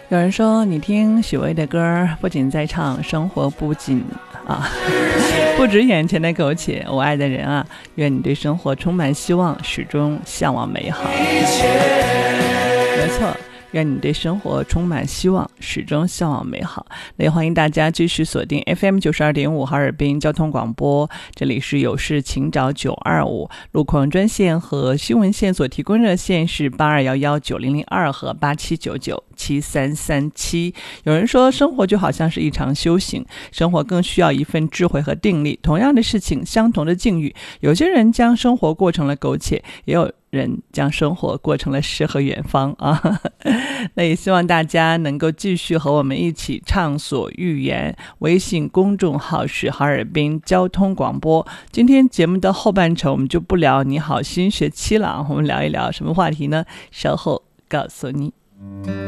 有人说你听许巍的歌不仅在唱生活，不仅不止眼前的苟且，我爱的人啊，愿你对生活充满希望，始终向往美好。没错，愿你对生活充满希望，始终向往美好。那也欢迎大家继续锁定 FM 92.5哈尔滨交通广播，这里是有事请找925，路况专线和新闻线所提供热线是82119002和87997337。有人说生活就好像是一场修行，生活更需要一份智慧和定力。同样的事情，相同的境遇，有些人将生活过成了苟且，也有人将生活过成了诗和远方啊。那也希望大家能够继续和我们一起畅所欲言。微信公众号是哈尔滨交通广播。今天节目的后半程我们就不聊你好新学期了，我们聊一聊什么话题呢？稍后告诉你。